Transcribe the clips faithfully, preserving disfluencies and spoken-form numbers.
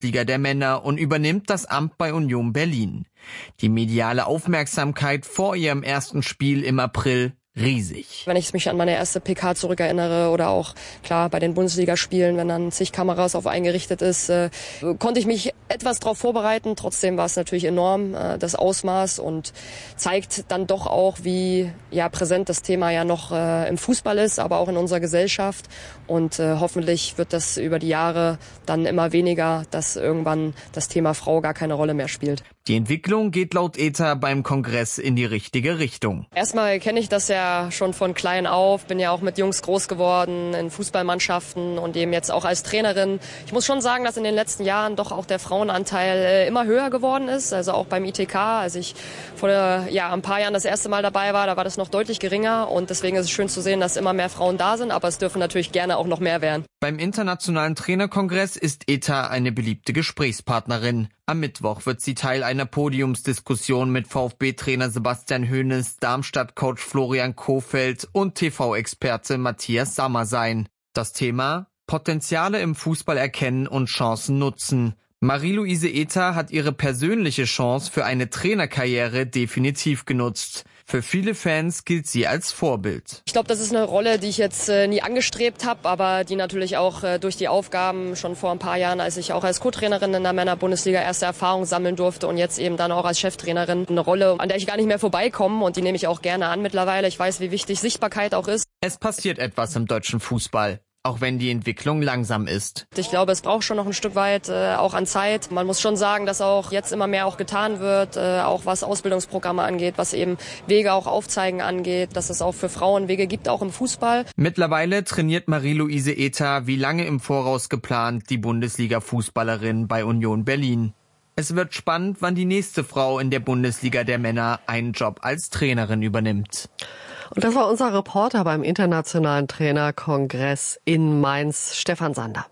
Bundesliga der Männer und übernimmt das Amt bei Union Berlin. Die mediale Aufmerksamkeit vor ihrem ersten Spiel im April riesig. Wenn ich mich an meine erste P K zurückerinnere oder auch klar bei den Bundesligaspielen, wenn dann zig Kameras auf einen gerichtet ist, äh, konnte ich mich etwas darauf vorbereiten. Trotzdem war es natürlich enorm, äh, das Ausmaß, und zeigt dann doch auch, wie ja präsent das Thema ja noch äh, im Fußball ist, aber auch in unserer Gesellschaft. Und äh, hoffentlich wird das über die Jahre dann immer weniger, dass irgendwann das Thema Frau gar keine Rolle mehr spielt. Die Entwicklung geht laut E T A beim Kongress in die richtige Richtung. Erstmal kenne ich das ja schon von klein auf, bin ja auch mit Jungs groß geworden in Fußballmannschaften und eben jetzt auch als Trainerin. Ich muss schon sagen, dass in den letzten Jahren doch auch der Frauenanteil äh, immer höher geworden ist, also auch beim I T K. Als ich vor ja, ein paar Jahren das erste Mal dabei war, da war das noch deutlich geringer, und deswegen ist es schön zu sehen, dass immer mehr Frauen da sind, aber es dürfen natürlich gerne auch noch mehr werden. Beim Internationalen Trainerkongress ist E T A eine beliebte Gesprächspartnerin. Am Mittwoch wird sie Teil einer Podiumsdiskussion mit VfB-Trainer Sebastian Hoeneß, Darmstadt-Coach Florian Kohfeldt und T V-Experte Matthias Sammer sein. Das Thema: Potenziale im Fußball erkennen und Chancen nutzen. Marie-Louise Ether hat ihre persönliche Chance für eine Trainerkarriere definitiv genutzt. Für viele Fans gilt sie als Vorbild. Ich glaube, das ist eine Rolle, die ich jetzt äh, nie angestrebt habe, aber die natürlich auch äh, durch die Aufgaben schon vor ein paar Jahren, als ich auch als Co-Trainerin in der Männer-Bundesliga erste Erfahrung sammeln durfte und jetzt eben dann auch als Cheftrainerin, eine Rolle, an der ich gar nicht mehr vorbeikomme, und die nehme ich auch gerne an mittlerweile. Ich weiß, wie wichtig Sichtbarkeit auch ist. Es passiert etwas im deutschen Fußball, auch wenn die Entwicklung langsam ist. Ich glaube, es braucht schon noch ein Stück weit äh, auch an Zeit. Man muss schon sagen, dass auch jetzt immer mehr auch getan wird, äh, auch was Ausbildungsprogramme angeht, was eben Wege auch aufzeigen angeht, dass es auch für Frauen Wege gibt, auch im Fußball. Mittlerweile trainiert Marie-Louise Ether wie lange im Voraus geplant die Bundesliga-Fußballerin bei Union Berlin. Es wird spannend, wann die nächste Frau in der Bundesliga der Männer einen Job als Trainerin übernimmt. Und das war unser Reporter beim Internationalen Trainerkongress in Mainz, Stefan Sander.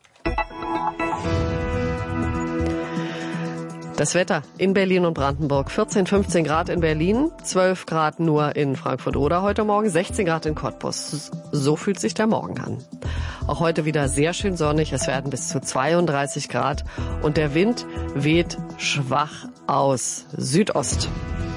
Das Wetter in Berlin und Brandenburg: vierzehn, fünfzehn Grad in Berlin, zwölf Grad nur in Frankfurt oder heute Morgen, sechzehn Grad in Cottbus. So fühlt sich der Morgen an. Auch heute wieder sehr schön sonnig, es werden bis zu zweiunddreißig Grad und der Wind weht schwach aus Südost.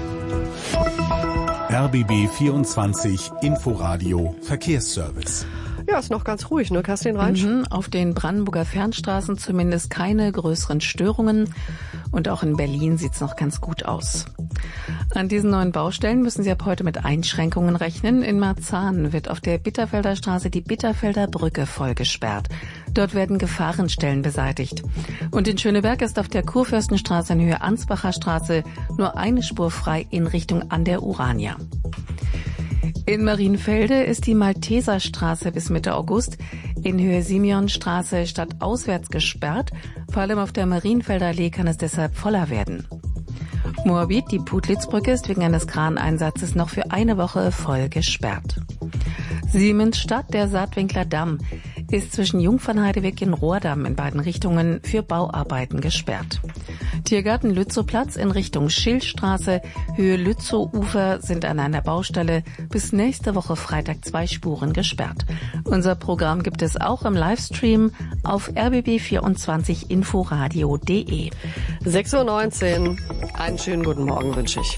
R B B vierundzwanzig Inforadio Verkehrsservice. Ja, ist noch ganz ruhig, ne, Kerstin Reinsch? Mhm, auf den Brandenburger Fernstraßen zumindest keine größeren Störungen. Und auch in Berlin sieht's noch ganz gut aus. An diesen neuen Baustellen müssen Sie ab heute mit Einschränkungen rechnen. In Marzahn wird auf der Bitterfelder Straße die Bitterfelder Brücke voll gesperrt. Dort werden Gefahrenstellen beseitigt. Und in Schöneberg ist auf der Kurfürstenstraße in Höhe Ansbacher Straße nur eine Spur frei in Richtung an der Urania. In Marienfelde ist die Malteserstraße bis Mitte August, in Höhe Simeonstraße stadtauswärts gesperrt. Vor allem auf der Marienfelder Allee kann es deshalb voller werden. Moabit, die Putlitz-Brücke, ist wegen eines Kraneinsatzes noch für eine Woche voll gesperrt. Siemensstadt, der Saatwinkler Damm, ist zwischen Jungfernheideweg und Rohrdamm in beiden Richtungen für Bauarbeiten gesperrt. Tiergarten Lützowplatz in Richtung Schildstraße, Höhe Lützow-Ufer sind an einer Baustelle bis nächste Woche Freitag zwei Spuren gesperrt. Unser Programm gibt es auch im Livestream auf r b b vierundzwanzig inforadio punkt de. sechs Uhr neunzehn. Einen schönen guten Morgen wünsche ich.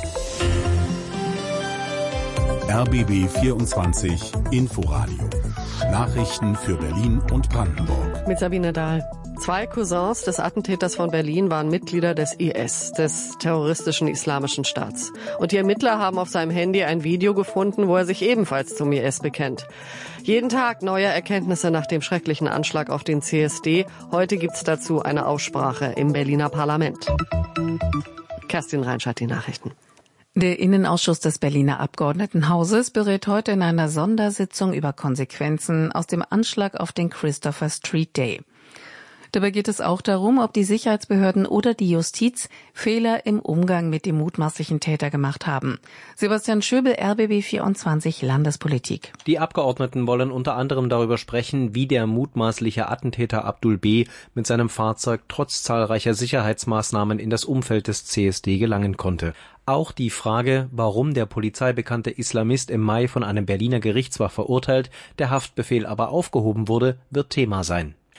R B B vierundzwanzig Inforadio. Nachrichten für Berlin und Brandenburg. Mit Sabine Dahl. Zwei Cousins des Attentäters von Berlin waren Mitglieder des I S, des terroristischen Islamischen Staats. Und die Ermittler haben auf seinem Handy ein Video gefunden, wo er sich ebenfalls zum I S bekennt. Jeden Tag neue Erkenntnisse nach dem schrecklichen Anschlag auf den C S D. Heute gibt's dazu eine Aussprache im Berliner Parlament. Kerstin Reinsch hat die Nachrichten. Der Innenausschuss des Berliner Abgeordnetenhauses berät heute in einer Sondersitzung über Konsequenzen aus dem Anschlag auf den Christopher Street Day. Dabei geht es auch darum, ob die Sicherheitsbehörden oder die Justiz Fehler im Umgang mit dem mutmaßlichen Täter gemacht haben. Sebastian Schöbel, R B B vierundzwanzig Landespolitik. Die Abgeordneten wollen unter anderem darüber sprechen, wie der mutmaßliche Attentäter Abdul B. mit seinem Fahrzeug trotz zahlreicher Sicherheitsmaßnahmen in das Umfeld des C S D gelangen konnte. Auch die Frage, warum der polizeibekannte Islamist im Mai von einem Berliner Gericht zwar verurteilt, der Haftbefehl aber aufgehoben wurde, wird Thema sein.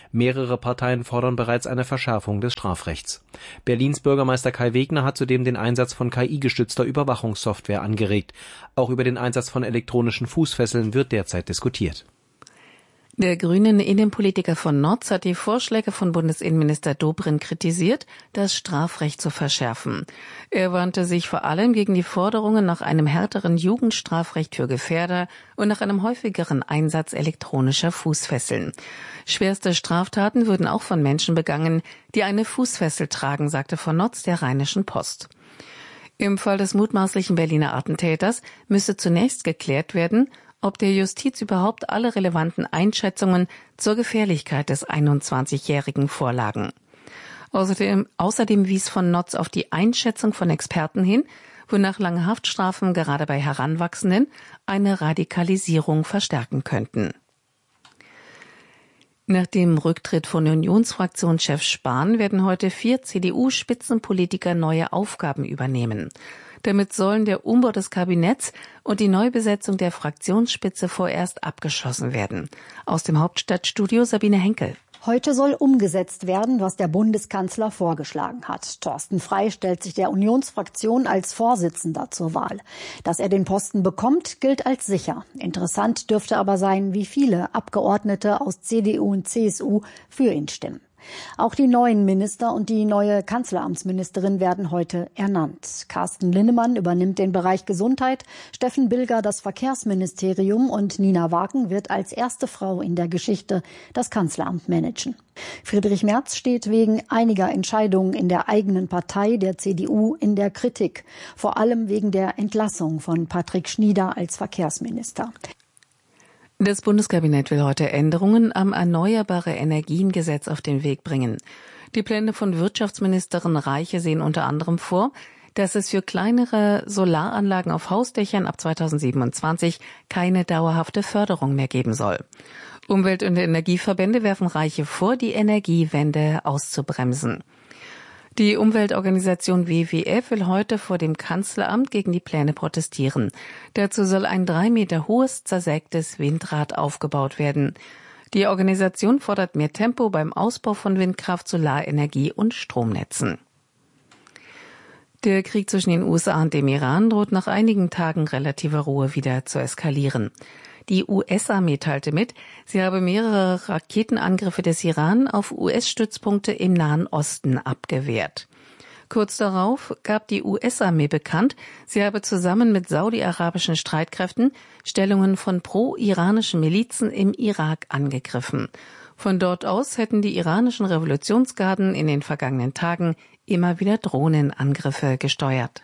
Mehrere Parteien fordern bereits eine Verschärfung des Strafrechts. Berlins Bürgermeister Kai Wegner hat zudem den Einsatz von K I-gestützter Überwachungssoftware angeregt. Auch über den Einsatz von elektronischen Fußfesseln wird derzeit diskutiert. Der grünen Innenpolitiker von Notz hat die Vorschläge von Bundesinnenminister Dobrindt kritisiert, das Strafrecht zu verschärfen. Er warnte sich vor allem gegen die Forderungen nach einem härteren Jugendstrafrecht für Gefährder und nach einem häufigeren Einsatz elektronischer Fußfesseln. Schwerste Straftaten würden auch von Menschen begangen, die eine Fußfessel tragen, sagte von Notz der Rheinischen Post. Im Fall des mutmaßlichen Berliner Attentäters müsse zunächst geklärt werden, ob der Justiz überhaupt alle relevanten Einschätzungen zur Gefährlichkeit des einundzwanzigjährigen vorlagen. Außerdem, außerdem wies von Notz auf die Einschätzung von Experten hin, wonach lange Haftstrafen gerade bei Heranwachsenden eine Radikalisierung verstärken könnten. Nach dem Rücktritt von Unionsfraktionschef Spahn werden heute vier C D U-Spitzenpolitiker neue Aufgaben übernehmen. Damit sollen der Umbau des Kabinetts und die Neubesetzung der Fraktionsspitze vorerst abgeschlossen werden. Aus dem Hauptstadtstudio Sabine Henkel. Heute soll umgesetzt werden, was der Bundeskanzler vorgeschlagen hat. Thorsten Frey stellt sich der Unionsfraktion als Vorsitzender zur Wahl. Dass er den Posten bekommt, gilt als sicher. Interessant dürfte aber sein, wie viele Abgeordnete aus C D U und C S U für ihn stimmen. Auch die neuen Minister und die neue Kanzleramtsministerin werden heute ernannt. Carsten Linnemann übernimmt den Bereich Gesundheit, Steffen Bilger das Verkehrsministerium und Nina Wagen wird als erste Frau in der Geschichte das Kanzleramt managen. Friedrich Merz steht wegen einiger Entscheidungen in der eigenen Partei, der C D U, in der Kritik. Vor allem wegen der Entlassung von Patrick Schnieder als Verkehrsminister. Das Bundeskabinett will heute Änderungen am Erneuerbare-Energien-Gesetz auf den Weg bringen. Die Pläne von Wirtschaftsministerin Reiche sehen unter anderem vor, dass es für kleinere Solaranlagen auf Hausdächern ab zweitausendsiebenundzwanzig keine dauerhafte Förderung mehr geben soll. Umwelt- und Energieverbände werfen Reiche vor, die Energiewende auszubremsen. Die Umweltorganisation W W F will heute vor dem Kanzleramt gegen die Pläne protestieren. Dazu soll ein drei Meter hohes, zersägtes Windrad aufgebaut werden. Die Organisation fordert mehr Tempo beim Ausbau von Windkraft, Solarenergie und Stromnetzen. Der Krieg zwischen den U S A und dem Iran droht nach einigen Tagen relativer Ruhe wieder zu eskalieren. Die U S-Armee teilte mit, sie habe mehrere Raketenangriffe des Iran auf U S-Stützpunkte im Nahen Osten abgewehrt. Kurz darauf gab die U S-Armee bekannt, sie habe zusammen mit saudi-arabischen Streitkräften Stellungen von pro-iranischen Milizen im Irak angegriffen. Von dort aus hätten die iranischen Revolutionsgarden in den vergangenen Tagen immer wieder Drohnenangriffe gesteuert.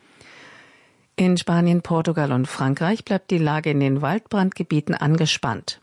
In Spanien, Portugal und Frankreich bleibt die Lage in den Waldbrandgebieten angespannt.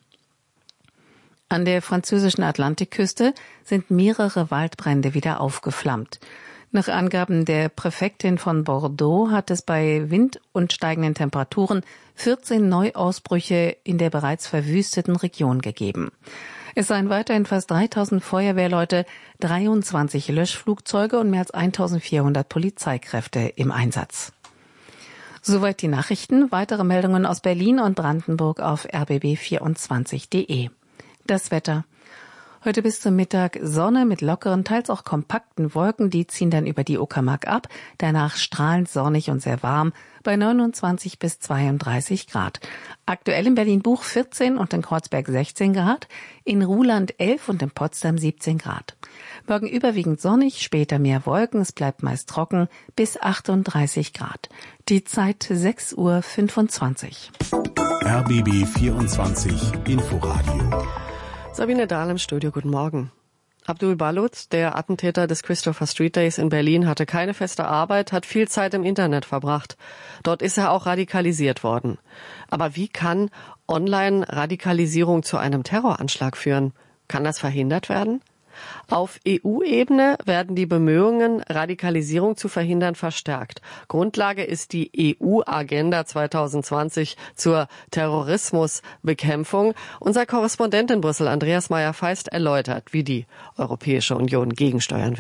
An der französischen Atlantikküste sind mehrere Waldbrände wieder aufgeflammt. Nach Angaben der Präfektin von Bordeaux hat es bei Wind und steigenden Temperaturen vierzehn Neuausbrüche in der bereits verwüsteten Region gegeben. Es seien weiterhin fast dreitausend Feuerwehrleute, dreiundzwanzig Löschflugzeuge und mehr als eintausendvierhundert Polizeikräfte im Einsatz. Soweit die Nachrichten. Weitere Meldungen aus Berlin und Brandenburg auf r b b vierundzwanzig punkt de. Das Wetter. Heute bis zum Mittag Sonne mit lockeren, teils auch kompakten Wolken. Die ziehen dann über die Uckermark ab. Danach strahlend sonnig und sehr warm bei neunundzwanzig bis zweiunddreißig Grad. Aktuell in Berlin-Buch vierzehn und in Kreuzberg sechzehn Grad. In Ruhland elf und in Potsdam siebzehn Grad. Morgen überwiegend sonnig, später mehr Wolken. Es bleibt meist trocken bis achtunddreißig Grad. Die Zeit sechs Uhr fünfundzwanzig. R B B vierundzwanzig Inforadio. Sabine Dahl im Studio, guten Morgen. Abdul Balut, der Attentäter des Christopher Street Days in Berlin, hatte keine feste Arbeit, hat viel Zeit im Internet verbracht. Dort ist er auch radikalisiert worden. Aber wie kann Online-Radikalisierung zu einem Terroranschlag führen? Kann das verhindert werden? Auf E U-Ebene werden die Bemühungen, Radikalisierung zu verhindern, verstärkt. Grundlage ist die E U-Agenda zweitausendzwanzig zur Terrorismusbekämpfung. Unser Korrespondent in Brüssel, Andreas Meyer-Feist, erläutert, wie die Europäische Union gegensteuern will.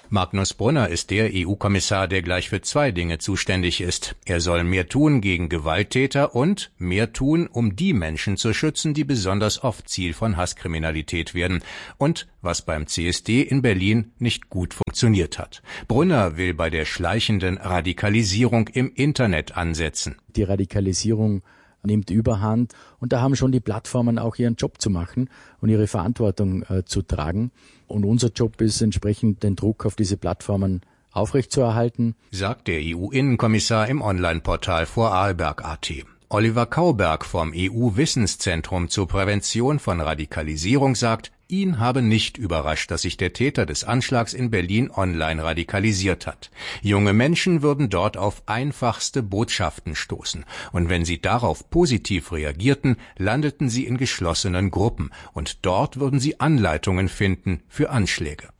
Magnus Brunner ist der E U-Kommissar, der gleich für zwei Dinge zuständig ist. Er soll mehr tun gegen Gewalttäter und mehr tun, um die Menschen zu schützen, die besonders oft Ziel von Hasskriminalität werden und was beim C S D in Berlin nicht gut funktioniert hat. Brunner will bei der schleichenden Radikalisierung im Internet ansetzen. Die Radikalisierung nimmt Überhand und da haben schon die Plattformen auch ihren Job zu machen und ihre Verantwortung äh, zu tragen. Und unser Job ist entsprechend, den Druck auf diese Plattformen aufrechtzuerhalten, sagt der E U-Innenkommissar im Online-Portal Vorarlberg punkt a t. Oliver Kauberg vom E U-Wissenszentrum zur Prävention von Radikalisierung sagt, ihn habe nicht überrascht, dass sich der Täter des Anschlags in Berlin online radikalisiert hat. Junge Menschen würden dort auf einfachste Botschaften stoßen. Und wenn sie darauf positiv reagierten, landeten sie in geschlossenen Gruppen. Und dort würden sie Anleitungen finden für Anschläge.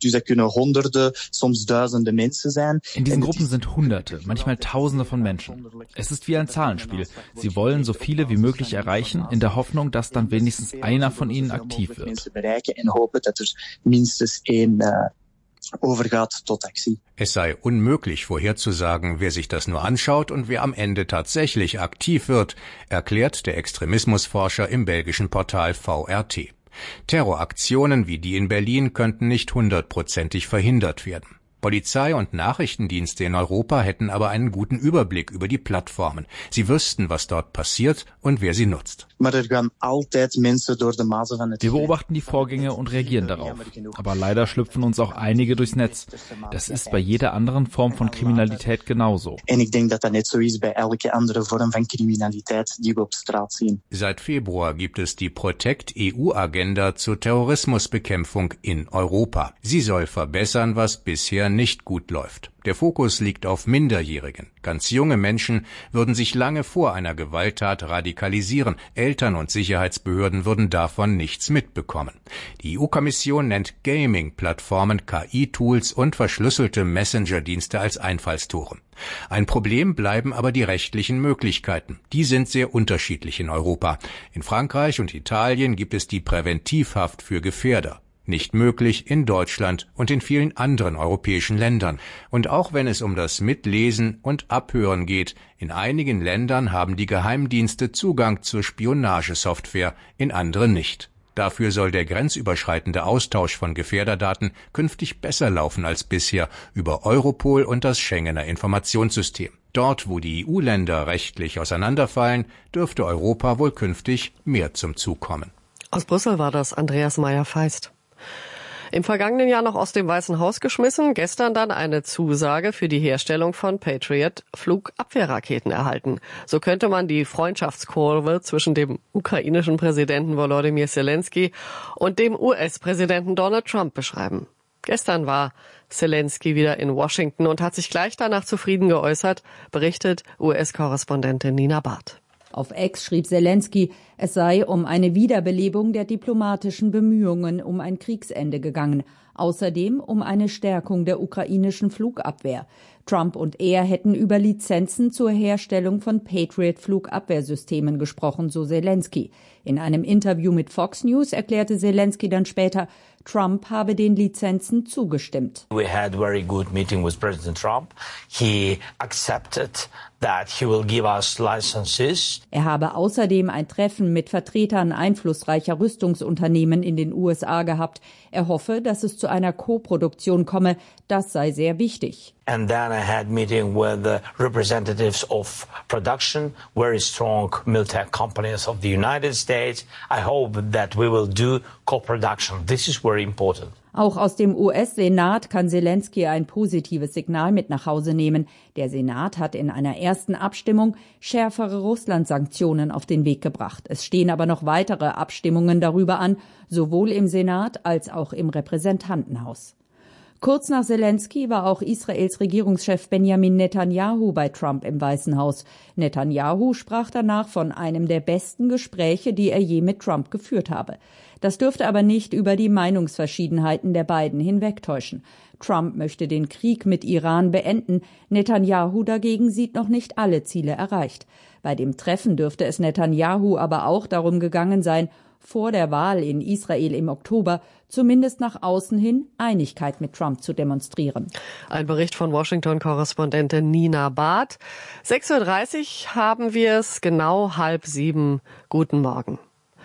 In diesen Gruppen sind Hunderte, manchmal Tausende von Menschen. Es ist wie ein Zahlenspiel. Sie wollen so viele wie möglich erreichen, in der Hoffnung, dass dann wenigstens einer von ihnen aktiv wird. En hopen dat er minstens één uh, overgaat tot actie. Es sei unmöglich vorherzusagen, wer sich das nur anschaut und wer am Ende tatsächlich aktiv wird, erklärt der Extremismusforscher im belgischen Portal V R T. Terroraktionen wie die in Berlin könnten nicht hundertprozentig verhindert werden. Polizei und Nachrichtendienste in Europa hätten aber einen guten Überblick über die Plattformen. Sie wüssten, was dort passiert und wer sie nutzt. Wir beobachten die Vorgänge und reagieren darauf. Aber leider schlüpfen uns auch einige durchs Netz. Das ist bei jeder anderen Form von Kriminalität genauso. Seit Februar gibt es die Protect-E U-Agenda zur Terrorismusbekämpfung in Europa. Sie soll verbessern, was bisher nicht gut läuft. Der Fokus liegt auf Minderjährigen. Ganz junge Menschen würden sich lange vor einer Gewalttat radikalisieren. Eltern und Sicherheitsbehörden würden davon nichts mitbekommen. Die E U-Kommission nennt Gaming-Plattformen, K I-Tools und verschlüsselte Messenger-Dienste als Einfallstore. Ein Problem bleiben aber die rechtlichen Möglichkeiten. Die sind sehr unterschiedlich in Europa. In Frankreich und Italien gibt es die Präventivhaft für Gefährder. Nicht möglich in Deutschland und in vielen anderen europäischen Ländern. Und auch wenn es um das Mitlesen und Abhören geht, in einigen Ländern haben die Geheimdienste Zugang zur Spionagesoftware, in anderen nicht. Dafür soll der grenzüberschreitende Austausch von Gefährderdaten künftig besser laufen als bisher über Europol und das Schengener Informationssystem. Dort, wo die E U-Länder rechtlich auseinanderfallen, dürfte Europa wohl künftig mehr zum Zug kommen. Aus Brüssel war das Andreas Meyer-Feist. Im vergangenen Jahr noch aus dem Weißen Haus geschmissen, gestern dann eine Zusage für die Herstellung von Patriot-Flugabwehrraketen erhalten. So könnte man die Freundschaftskurve zwischen dem ukrainischen Präsidenten Volodymyr Zelensky und dem U S-Präsidenten Donald Trump beschreiben. Gestern war Zelensky wieder in Washington und hat sich gleich danach zufrieden geäußert, berichtet U S-Korrespondentin Nina Barth. Auf X schrieb Zelensky, es sei um eine Wiederbelebung der diplomatischen Bemühungen um ein Kriegsende gegangen, außerdem um eine Stärkung der ukrainischen Flugabwehr. Trump und er hätten über Lizenzen zur Herstellung von Patriot-Flugabwehrsystemen gesprochen, so Zelensky. In einem Interview mit Fox News erklärte Zelensky dann später, Trump habe den Lizenzen zugestimmt. We had very good meeting with President Trump. He accepted that he will give us licenses. Er habe außerdem ein Treffen mit Vertretern einflussreicher Rüstungsunternehmen in den U S A gehabt. Er hoffe, dass es zu einer Koproduktion komme. Das sei sehr wichtig. And then I had meeting with the representatives of production, very strong military companies of the United States. I hope that we will do co-production. This is very important. Auch aus dem U S-Senat kann Zelensky ein positives Signal mit nach Hause nehmen. Der Senat hat in einer ersten Abstimmung schärfere Russland-Sanktionen auf den Weg gebracht. Es stehen aber noch weitere Abstimmungen darüber an, sowohl im Senat als auch im Repräsentantenhaus. Kurz nach Zelensky war auch Israels Regierungschef Benjamin Netanyahu bei Trump im Weißen Haus. Netanyahu sprach danach von einem der besten Gespräche, die er je mit Trump geführt habe. Das dürfte aber nicht über die Meinungsverschiedenheiten der beiden hinwegtäuschen. Trump möchte den Krieg mit Iran beenden. Netanyahu dagegen sieht noch nicht alle Ziele erreicht. Bei dem Treffen dürfte es Netanyahu aber auch darum gegangen sein, vor der Wahl in Israel im Oktober zumindest nach außen hin Einigkeit mit Trump zu demonstrieren. Ein Bericht von Washington-Korrespondentin Nina Barth. sechs Uhr dreißig haben wir es, genau halb sieben. Guten Morgen.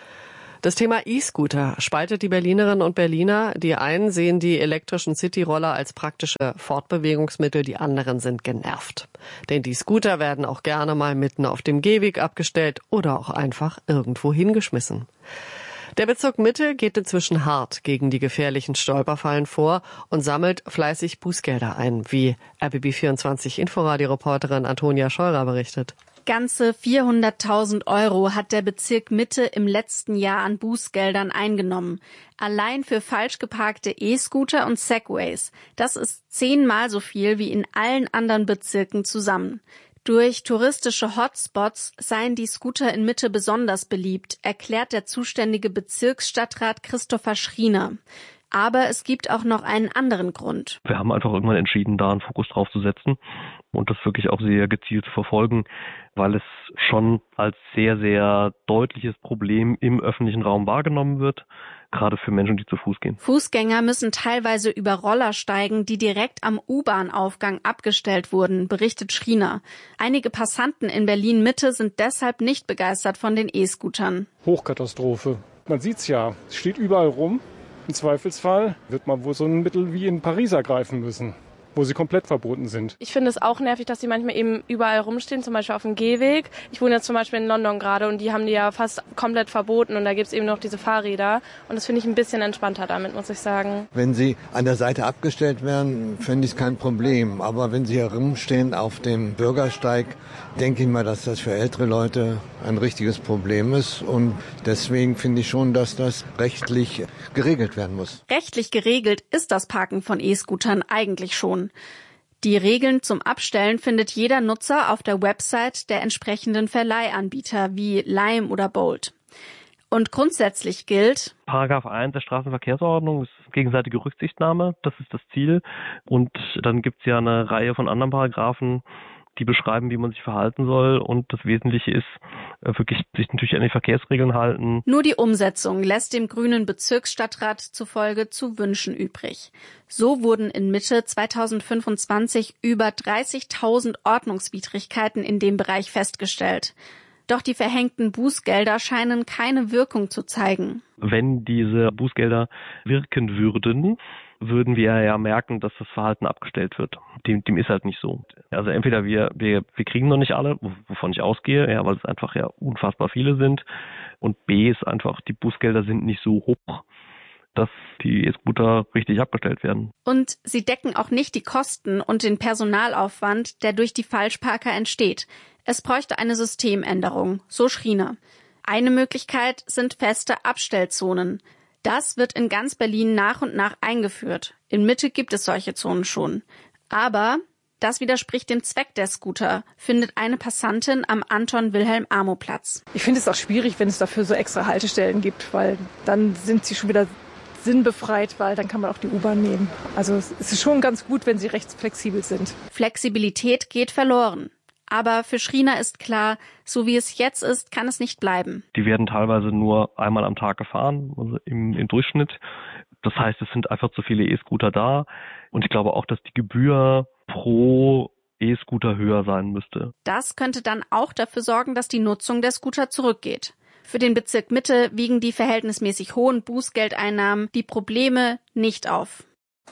Das Thema E-Scooter spaltet die Berlinerinnen und Berliner. Die einen sehen die elektrischen Cityroller als praktische Fortbewegungsmittel, die anderen sind genervt. Denn die Scooter werden auch gerne mal mitten auf dem Gehweg abgestellt oder auch einfach irgendwo hingeschmissen. Der Bezirk Mitte geht inzwischen hart gegen die gefährlichen Stolperfallen vor und sammelt fleißig Bußgelder ein, wie R B B vierundzwanzig Inforadio-Reporterin Antonia Scheurer berichtet. Ganze vierhunderttausend Euro hat der Bezirk Mitte im letzten Jahr an Bußgeldern eingenommen. Allein für falsch geparkte E-Scooter und Segways. Das ist zehnmal so viel wie in allen anderen Bezirken zusammen. Durch touristische Hotspots seien die Scooter in Mitte besonders beliebt, erklärt der zuständige Bezirksstadtrat Christopher Schriener. Aber es gibt auch noch einen anderen Grund. Wir haben einfach irgendwann entschieden, da einen Fokus drauf zu setzen und das wirklich auch sehr gezielt zu verfolgen, weil es schon als sehr, sehr deutliches Problem im öffentlichen Raum wahrgenommen wird, gerade für Menschen, die zu Fuß gehen. Fußgänger müssen teilweise über Roller steigen, die direkt am U-Bahn-Aufgang abgestellt wurden, berichtet Schriener. Einige Passanten in Berlin-Mitte sind deshalb nicht begeistert von den E-Scootern. Hochkatastrophe. Man sieht's ja, es steht überall rum. Im Zweifelsfall wird man wohl so ein Mittel wie in Paris ergreifen müssen, wo sie komplett verboten sind. Ich finde es auch nervig, dass die manchmal eben überall rumstehen, zum Beispiel auf dem Gehweg. Ich wohne jetzt zum Beispiel in London gerade und die haben die ja fast komplett verboten und da gibt es eben noch diese Fahrräder und das finde ich ein bisschen entspannter damit, muss ich sagen. Wenn sie an der Seite abgestellt wären, fände ich es kein Problem. Aber wenn sie hier rumstehen auf dem Bürgersteig, denke ich mal, dass das für ältere Leute ein richtiges Problem ist und deswegen finde ich schon, dass das rechtlich geregelt werden muss. Rechtlich geregelt ist das Parken von E-Scootern eigentlich schon. Die Regeln zum Abstellen findet jeder Nutzer auf der Website der entsprechenden Verleihanbieter wie Lime oder Bolt. Und grundsätzlich gilt: Paragraph eins der Straßenverkehrsordnung ist gegenseitige Rücksichtnahme, das ist das Ziel. Und dann gibt es ja eine Reihe von anderen Paragraphen, die beschreiben, wie man sich verhalten soll. Und das Wesentliche ist, wirklich sich natürlich an die Verkehrsregeln halten. Nur die Umsetzung lässt dem grünen Bezirksstadtrat zufolge zu wünschen übrig. So wurden in Mitte zweitausendfünfundzwanzig über dreißigtausend Ordnungswidrigkeiten in dem Bereich festgestellt. Doch die verhängten Bußgelder scheinen keine Wirkung zu zeigen. Wenn diese Bußgelder wirken würden, würden wir ja merken, dass das Verhalten abgestellt wird. Dem, dem ist halt nicht so. Also entweder wir, wir, wir kriegen noch nicht alle, wovon ich ausgehe, ja, weil es einfach ja unfassbar viele sind. Und B ist einfach, die Bußgelder sind nicht so hoch, dass die E-Scooter richtig abgestellt werden. Und sie decken auch nicht die Kosten und den Personalaufwand, der durch die Falschparker entsteht. Es bräuchte eine Systemänderung, so Schriener. Eine Möglichkeit sind feste Abstellzonen. Das wird in ganz Berlin nach und nach eingeführt. In Mitte gibt es solche Zonen schon. Aber das widerspricht dem Zweck der Scooter, findet eine Passantin am Anton-Wilhelm-Amo-Platz. Ich finde es auch schwierig, wenn es dafür so extra Haltestellen gibt, weil dann sind sie schon wieder sinnbefreit, weil dann kann man auch die U-Bahn nehmen. Also es ist schon ganz gut, wenn sie recht flexibel sind. Flexibilität geht verloren. Aber für Schriener ist klar, so wie es jetzt ist, kann es nicht bleiben. Die werden teilweise nur einmal am Tag gefahren, also im, im Durchschnitt. Das heißt, es sind einfach zu viele E-Scooter da. Und ich glaube auch, dass die Gebühr pro E-Scooter höher sein müsste. Das könnte dann auch dafür sorgen, dass die Nutzung der Scooter zurückgeht. Für den Bezirk Mitte wiegen die verhältnismäßig hohen Bußgeldeinnahmen die Probleme nicht auf.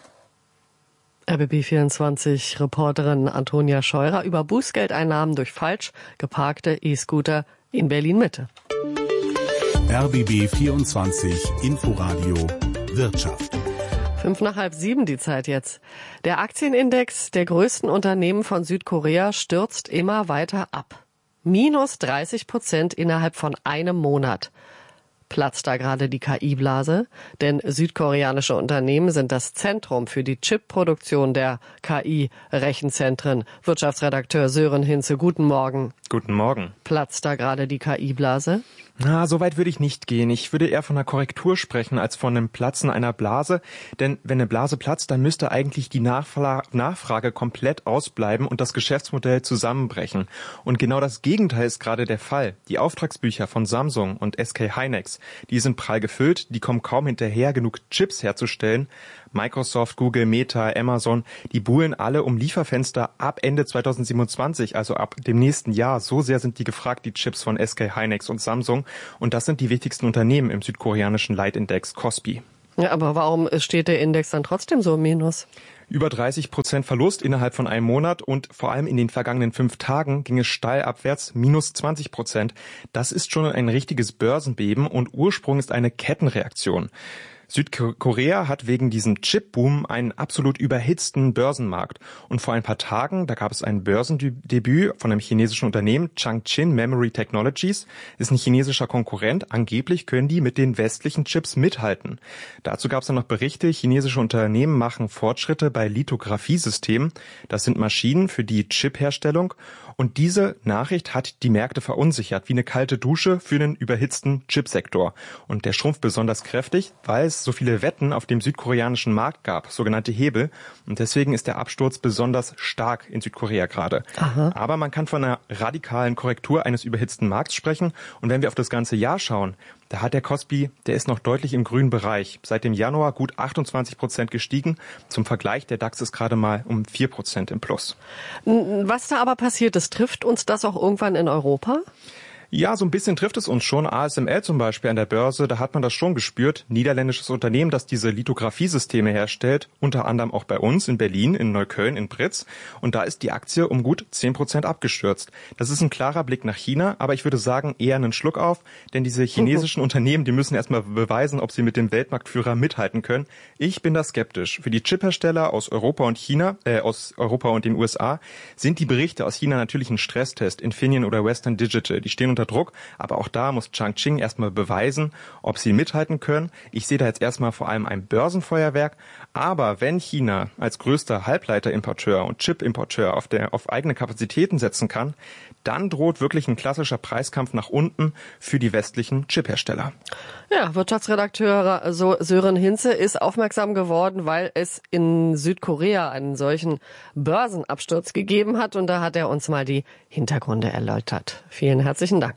R B B vierundzwanzig Reporterin Antonia Scheurer über Bußgeldeinnahmen durch falsch geparkte E-Scooter in Berlin-Mitte. R B B vierundzwanzig Inforadio Wirtschaft. Fünf nach halb sieben die Zeit jetzt. Der Aktienindex der größten Unternehmen von Südkorea stürzt immer weiter ab. Minus dreißig Prozent innerhalb von einem Monat. Platzt da gerade die K I-Blase? Denn südkoreanische Unternehmen sind das Zentrum für die Chip-Produktion der K I-Rechenzentren. Wirtschaftsredakteur Sören Hinze, guten Morgen. Guten Morgen. Platzt da gerade die K I-Blase? Na, so weit würde ich nicht gehen. Ich würde eher von einer Korrektur sprechen als von einem Platzen einer Blase. Denn wenn eine Blase platzt, dann müsste eigentlich die Nachfla- Nachfrage komplett ausbleiben und das Geschäftsmodell zusammenbrechen. Und genau das Gegenteil ist gerade der Fall. Die Auftragsbücher von Samsung und S K Hynix, die sind prall gefüllt, die kommen kaum hinterher, genug Chips herzustellen. Microsoft, Google, Meta, Amazon, die buhlen alle um Lieferfenster ab Ende zweitausendsiebenundzwanzig, also ab dem nächsten Jahr. So sehr sind die gefragt, die Chips von S K Hynix und Samsung. Und das sind die wichtigsten Unternehmen im südkoreanischen Leitindex Kospi. Ja, aber warum steht der Index dann trotzdem so im Minus? Über dreißig Prozent Verlust innerhalb von einem Monat und vor allem in den vergangenen fünf Tagen ging es steil abwärts, minus zwanzig Prozent. Das ist schon ein richtiges Börsenbeben und Ursprung ist eine Kettenreaktion. Südkorea hat wegen diesem Chip-Boom einen absolut überhitzten Börsenmarkt. Und vor ein paar Tagen, da gab es ein Börsendebüt von einem chinesischen Unternehmen, Changqing Memory Technologies, ist ein chinesischer Konkurrent. Angeblich können die mit den westlichen Chips mithalten. Dazu gab es dann noch Berichte, chinesische Unternehmen machen Fortschritte bei Lithografiesystemen. Das sind Maschinen für die Chipherstellung. Und diese Nachricht hat die Märkte verunsichert, wie eine kalte Dusche für einen überhitzten Chipsektor. Und der schrumpft besonders kräftig, weil es so viele Wetten auf dem südkoreanischen Markt gab, sogenannte Hebel. Und deswegen ist der Absturz besonders stark in Südkorea gerade. Aha. Aber man kann von einer radikalen Korrektur eines überhitzten Markts sprechen. Und wenn wir auf das ganze Jahr schauen, da hat der Kospi, der ist noch deutlich im grünen Bereich. Seit dem Januar gut achtundzwanzig Prozent gestiegen. Zum Vergleich, der DAX ist gerade mal um vier Prozent im Plus. Was da aber passiert ist, trifft uns das auch irgendwann in Europa? Ja, so ein bisschen trifft es uns schon. A S M L zum Beispiel an der Börse, da hat man das schon gespürt. Niederländisches Unternehmen, das diese Lithografiesysteme herstellt, unter anderem auch bei uns in Berlin, in Neukölln, in Britz. Und da ist die Aktie um gut zehn Prozent abgestürzt. Das ist ein klarer Blick nach China, aber ich würde sagen, eher einen Schluck auf. Denn diese chinesischen mhm. Unternehmen, die müssen erstmal beweisen, ob sie mit dem Weltmarktführer mithalten können. Ich bin da skeptisch. Für die Chiphersteller aus Europa und China, äh, aus Europa und den U S A, sind die Berichte aus China natürlich ein Stresstest. Infineon oder Western Digital, die stehen unter Druck, aber auch da muss Changqing erstmal beweisen, ob sie mithalten können. Ich sehe da jetzt erstmal vor allem ein Börsenfeuerwerk, aber wenn China als größter Halbleiterimporteur und Chipimporteur auf der auf eigene Kapazitäten setzen kann, dann droht wirklich ein klassischer Preiskampf nach unten für die westlichen Chiphersteller. Ja, Wirtschaftsredakteur Sören Hinze ist aufmerksam geworden, weil es in Südkorea einen solchen Börsenabsturz gegeben hat und da hat er uns mal die Hintergründe erläutert. Vielen herzlichen Dank.